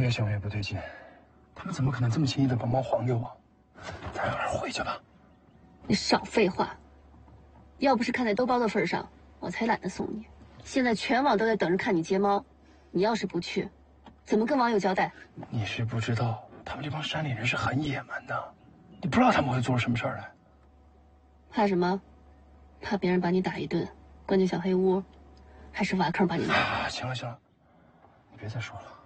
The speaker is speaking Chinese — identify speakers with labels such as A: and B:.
A: 越想越不对劲，他们怎么可能这么轻易的把猫还给我？咱让人回去吧。
B: 你少废话！要不是看在兜包的份上，我才懒得送你。现在全网都在等着看你接猫，你要是不去，怎么跟网友交代？
A: 你是不知道，他们这帮山里人是很野蛮的，你不知道他们会做出什么事儿来。
B: 怕什么？怕别人把你打一顿，关进小黑屋，还是挖坑把你埋？
A: 行了行了，你别再说了。